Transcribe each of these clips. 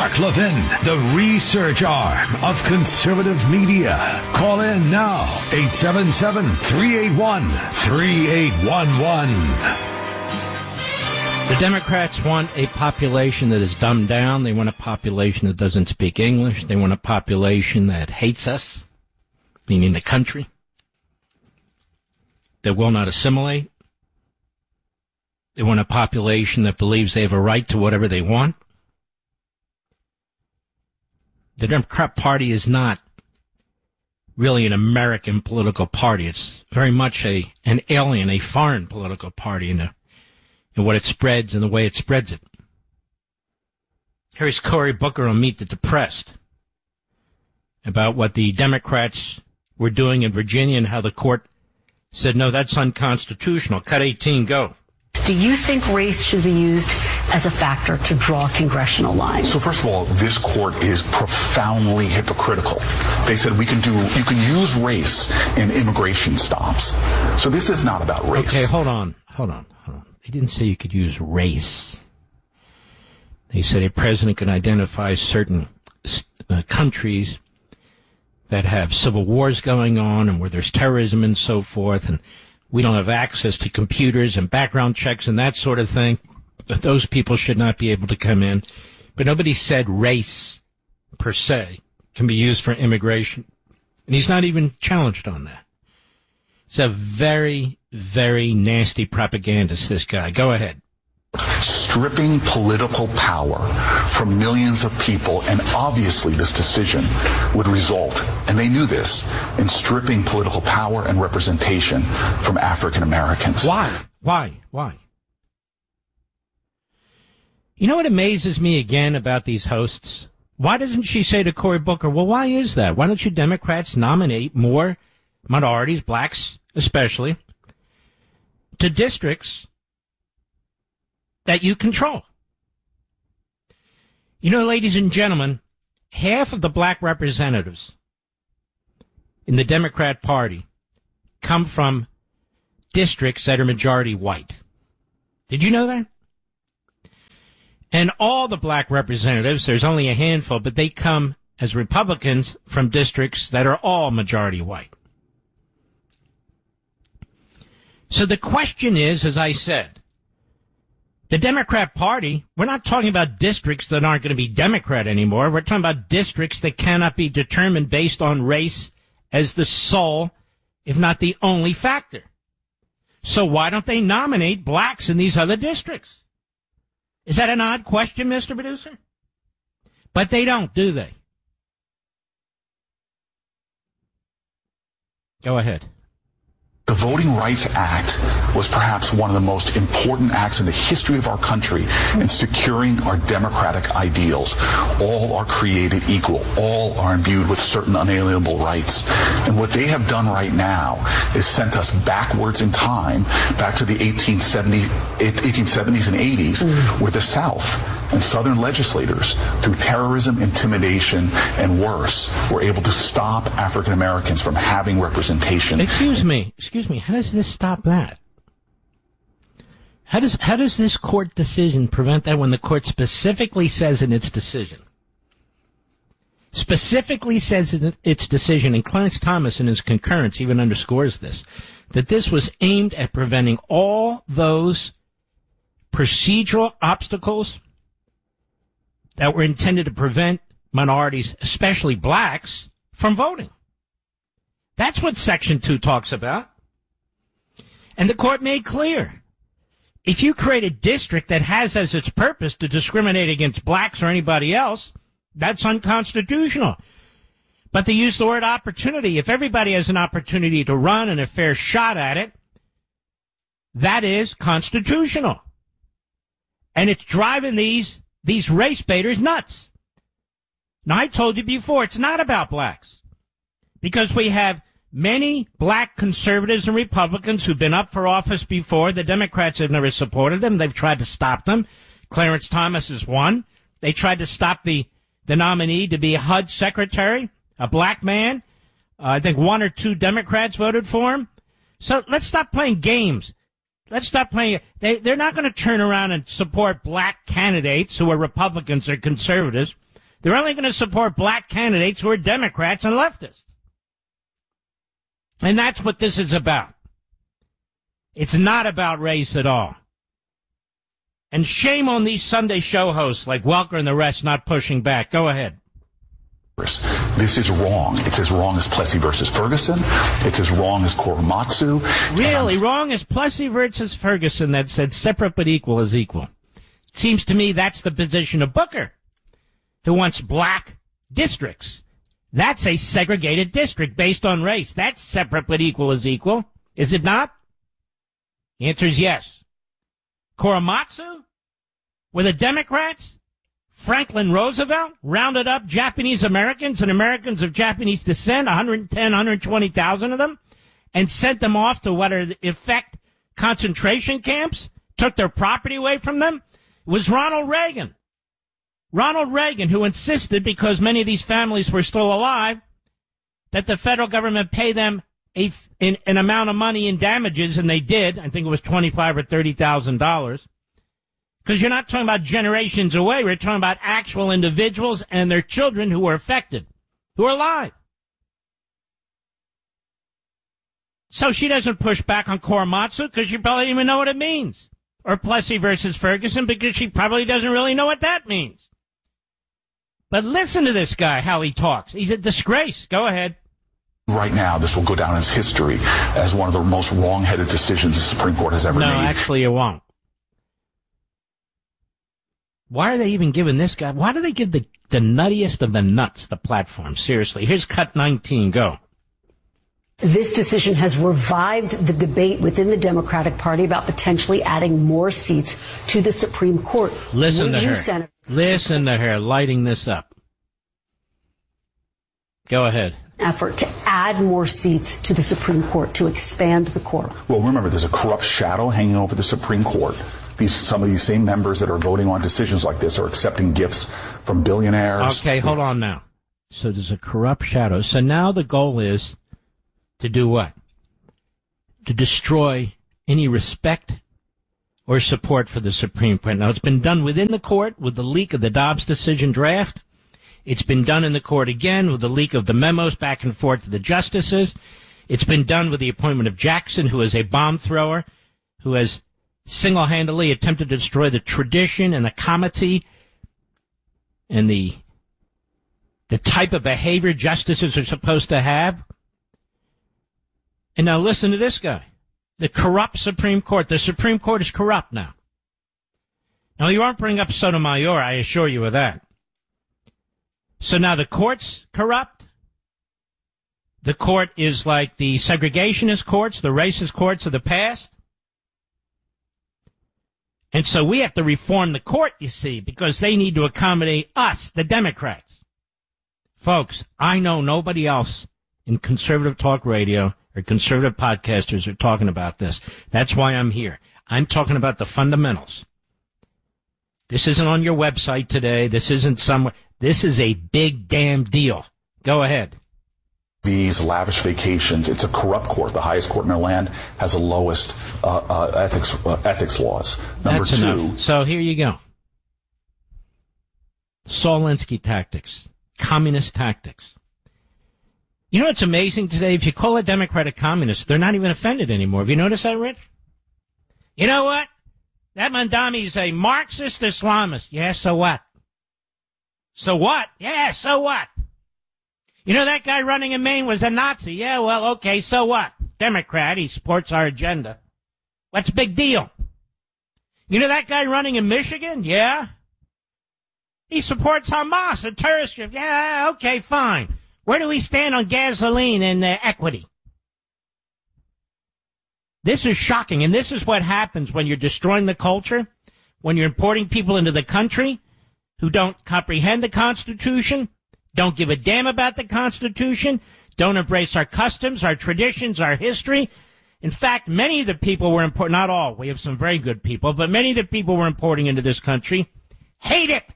Mark Levin, the research arm of conservative media. Call in now, 877-381-3811. The Democrats want a population that is dumbed down. They want a population that doesn't speak English. They want a population that hates us, meaning the country, that will not assimilate. They want a population that believes they have a right to whatever they want. The Democrat Party is not really an American political party. It's very much an alien, a foreign political party in what it spreads and the way it spreads it. Here's Cory Booker on Meet the Depressed about what the Democrats were doing in Virginia and how the court said, no, that's unconstitutional. Cut 18, go. Do you think race should be used as a factor to draw congressional lines? So first of all, this court is profoundly hypocritical. They said you can use race in immigration stops. So this is not about race. Okay, hold on. They didn't say you could use race. They said a president can identify certain countries that have civil wars going on and where there's terrorism and so forth, and we don't have access to computers and background checks and that sort of thing. But those people should not be able to come in. But nobody said race, per se, can be used for immigration. And he's not even challenged on that. It's a very, very nasty propagandist, this guy. Go ahead. Stripping political power from millions of people, and obviously this decision would result, and they knew this, in stripping political power and representation from African Americans. Why? You know what amazes me again about these hosts? Why doesn't she say to Cory Booker, well, why is that? Why don't you Democrats nominate more minorities, blacks especially, to districts that you control? You know, ladies and gentlemen, half of the black representatives in the Democrat Party come from districts that are majority white. Did you know that? And all the black representatives, there's only a handful, but they come as Republicans from districts that are all majority white. So the question is, as I said, the Democrat Party, we're not talking about districts that aren't going to be Democrat anymore. We're talking about districts that cannot be determined based on race as the sole, if not the only factor. So why don't they nominate blacks in these other districts? Is that an odd question, Mr. Producer? But they don't, do they? Go ahead. The Voting Rights Act was perhaps one of the most important acts in the history of our country in securing our democratic ideals. All are created equal. All are imbued with certain unalienable rights. And what they have done right now is sent us backwards in time, back to the 1870s and 80s, where the South and Southern legislators, through terrorism, intimidation, and worse, were able to stop African Americans from having representation. Excuse me, how does this stop that? How does this court decision prevent that when the court specifically says in its decision, and Clarence Thomas in his concurrence even underscores this, that this was aimed at preventing all those procedural obstacles that were intended to prevent minorities, especially blacks, from voting. That's what Section 2 talks about. And the court made clear, if you create a district that has as its purpose to discriminate against blacks or anybody else, that's unconstitutional. But they use the word opportunity. If everybody has an opportunity to run and a fair shot at it, that is constitutional. And it's driving these race baiters nuts. Now, I told you before, it's not about blacks. Because we have many black conservatives and Republicans who've been up for office before. The Democrats have never supported them. They've tried to stop them. Clarence Thomas is one. They tried to stop the nominee to be HUD secretary, a black man. I think 1 or 2 Democrats voted for him. So let's stop playing games. Let's stop playing. They're not going to turn around and support black candidates who are Republicans or conservatives. They're only going to support black candidates who are Democrats and leftists. And that's what this is about. It's not about race at all. And shame on these Sunday show hosts like Welker and the rest not pushing back. Go ahead. This is wrong. It's as wrong as Plessy versus Ferguson. It's as wrong as Korematsu. Really wrong as Plessy versus Ferguson that said separate but equal is equal. It seems to me that's the position of Booker, who wants black districts. That's a segregated district based on race. That's separate but equal is equal. Is it not? The answer is yes. Korematsu, with the Democrats, Franklin Roosevelt rounded up Japanese Americans and Americans of Japanese descent, 110, 120,000 of them, and sent them off to what are, in effect, concentration camps, took their property away from them. It was Ronald Reagan. Ronald Reagan, who insisted, because many of these families were still alive, that the federal government pay them an amount of money in damages, and they did. I think it was $25,000 or $30,000. Because you're not talking about generations away. We're talking about actual individuals and their children who were affected, who are alive. So she doesn't push back on Korematsu because she probably didn't even know what it means. Or Plessy versus Ferguson because she probably doesn't really know what that means. But listen to this guy, how he talks. He's a disgrace. Go ahead. Right now, this will go down as history as one of the most wrong-headed decisions the Supreme Court has ever made. No, actually it won't. Why are they even giving this guy, why do they give the nuttiest of the nuts the platform? Seriously. Here's cut 19. Go. This decision has revived the debate within the Democratic Party about potentially adding more seats to the Supreme Court. Listen to her. Listen to her lighting this up. Go ahead. Effort to add more seats to the Supreme Court, to expand the court. Well, remember, there's a corrupt shadow hanging over the Supreme Court. Some of these same members that are voting on decisions like this are accepting gifts from billionaires. Okay, hold on now. So there's a corrupt shadow. So now the goal is to do what? To destroy any respect or support for the Supreme Court. Now, it's been done within the court with the leak of the Dobbs decision draft. It's been done in the court again with the leak of the memos back and forth to the justices. It's been done with the appointment of Jackson, who is a bomb thrower, who has single-handedly attempted to destroy the tradition and the comity and the type of behavior justices are supposed to have. And now listen to this guy. The corrupt Supreme Court. The Supreme Court is corrupt now. Now, you won't bring up Sotomayor, I assure you of that. So now the court's corrupt. The court is like the segregationist courts, the racist courts of the past. And so we have to reform the court, you see, because they need to accommodate us, the Democrats. Folks, I know nobody else in conservative talk radio or conservative podcasters are talking about this. That's why I'm here. I'm talking about the fundamentals. This isn't on your website today. This isn't somewhere. This is a big damn deal. Go ahead. These lavish vacations. It's a corrupt court. The highest court in our land has the lowest ethics laws. Number That's two. Enough. So here you go. Saul Alinsky tactics. Communist tactics. You know what's amazing today? If you call a Democrat a communist, they're not even offended anymore. Have you noticed that, Rich? You know what? That Mandami is a Marxist Islamist. Yeah, so what? So what? Yeah, so what? You know, that guy running in Maine was a Nazi. Yeah, well, okay, so what? Democrat, he supports our agenda. What's the big deal? You know that guy running in Michigan? Yeah. He supports Hamas, a terrorist group. Yeah, okay, fine. Where do we stand on gasoline and equity? This is shocking, and this is what happens when you're destroying the culture, when you're importing people into the country who don't comprehend the Constitution, don't give a damn about the Constitution, don't embrace our customs, our traditions, our history. In fact, many of the people we're importing, not all, we have some very good people, but many of the people we're importing into this country hate it.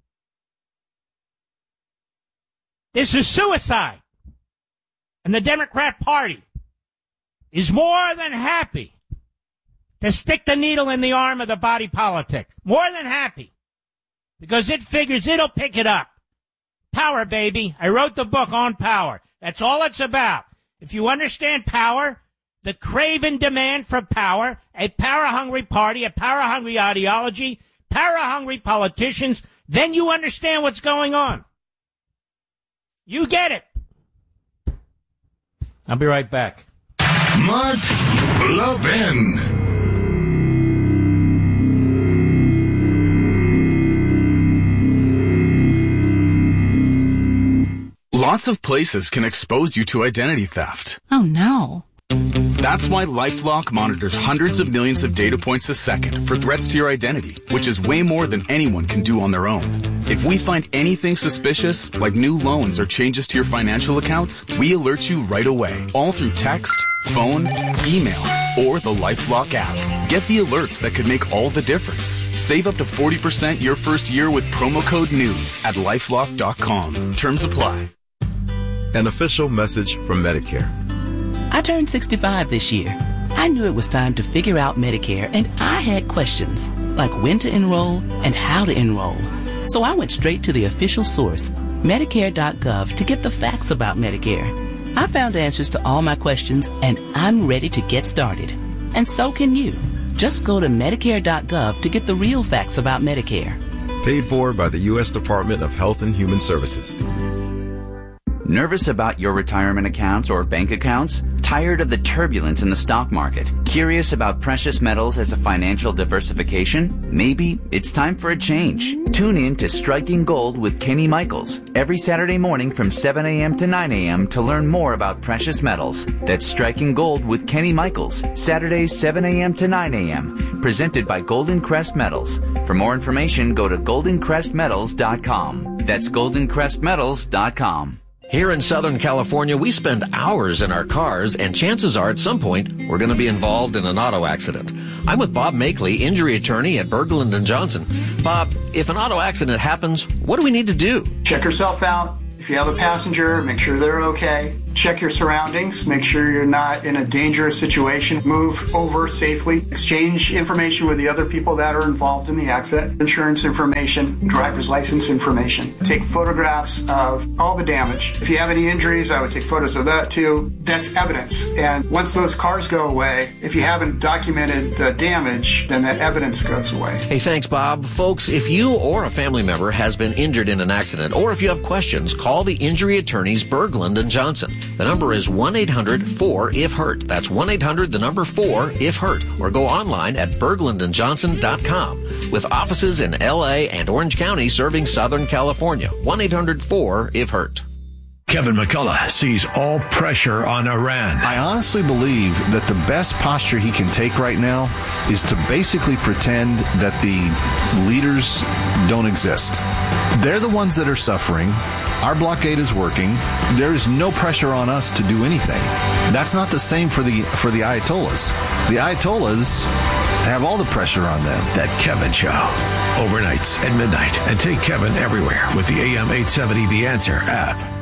This is suicide. And the Democrat Party is more than happy to stick the needle in the arm of the body politic. More than happy. Because it figures it'll pick it up. Power, baby. I wrote the book on power. That's all it's about. If you understand power, the craven demand for power, a power-hungry party, a power-hungry ideology, power-hungry politicians, then you understand what's going on. You get it. I'll be right back. Mark Levin. Lots of places can expose you to identity theft. Oh, no. That's why LifeLock monitors hundreds of millions of data points a second for threats to your identity, which is way more than anyone can do on their own. If we find anything suspicious, like new loans or changes to your financial accounts, we alert you right away, all through text, phone, email, or the LifeLock app. Get the alerts that could make all the difference. Save up to 40% your first year with promo code NEWS at LifeLock.com. Terms apply. An official message from Medicare. I turned 65 this year. I knew it was time to figure out Medicare, and I had questions, like when to enroll and how to enroll. So I went straight to the official source, Medicare.gov, to get the facts about Medicare. I found answers to all my questions, and I'm ready to get started. And so can you. Just go to Medicare.gov to get the real facts about Medicare. Paid for by the U.S. Department of Health and Human Services. Nervous about your retirement accounts or bank accounts? Tired of the turbulence in the stock market? Curious about precious metals as a financial diversification? Maybe it's time for a change. Tune in to Striking Gold with Kenny Michaels every Saturday morning from 7 a.m. to 9 a.m. to learn more about precious metals. That's Striking Gold with Kenny Michaels, Saturdays 7 a.m. to 9 a.m. Presented by Golden Crest Metals. For more information, go to goldencrestmetals.com. That's goldencrestmetals.com. Here in Southern California, we spend hours in our cars, and chances are at some point we're going to be involved in an auto accident. I'm with Bob Makeley, injury attorney at Berglund & Johnson. Bob, if an auto accident happens, what do we need to do? Check yourself out. If you have a passenger, make sure they're okay. Check your surroundings. Make sure you're not in a dangerous situation. Move over safely. Exchange information with the other people that are involved in the accident. Insurance information, driver's license information. Take photographs of all the damage. If you have any injuries, I would take photos of that too. That's evidence. And once those cars go away, if you haven't documented the damage, then that evidence goes away. Hey, thanks, Bob. Folks, if you or a family member has been injured in an accident, or if you have questions, call the injury attorneys Berglund & Johnson. The number is 1-800-4-IF-HURT. That's 1-800-4-IF-HURT. Or go online at berglundandjohnson.com. With offices in L.A. and Orange County serving Southern California. 1-800-4-IF-HURT. Kevin McCullough sees all pressure on Iran. I honestly believe that the best posture he can take right now is to basically pretend that the leaders don't exist. They're the ones that are suffering. Our blockade is working. There is no pressure on us to do anything. That's not the same for the Ayatollahs. The Ayatollahs have all the pressure on them. That Kevin Show. Overnights at midnight. And take Kevin everywhere with the AM 870 The Answer app.